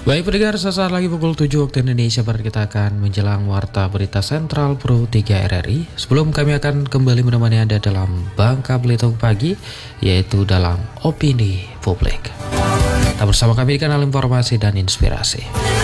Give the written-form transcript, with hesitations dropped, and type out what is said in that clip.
Baik pendengar, sesaat lagi pukul 7 waktu Indonesia Barat kita akan menjelang Warta Berita Sentral Pro 3 RRI. Sebelum kami akan kembali menemani Anda dalam Bangka Belitung Pagi, yaitu dalam Opini Publik. Tetap bersama kami di kanal informasi dan inspirasi.